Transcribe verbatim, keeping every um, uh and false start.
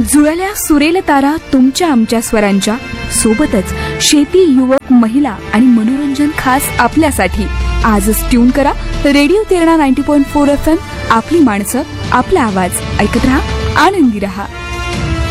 जुळल्या सुरेल तारा तुमच्या आमच्या स्वरांच्या सोबतच शेती, युवक, महिला आणि मनोरंजन खास आपल्यासाठी. आजच ट्यून करा radio Terna ninety point four F M. आपली माणसं, आपला आवाज ऐकत रहा, आनंदी रहा.